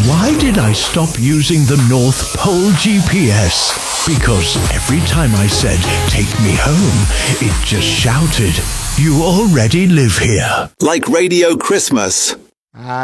Why did I stop using the North Pole GPS? Because every time I said, "Take me home," it just shouted, "You already live here." Like Radio Christmas.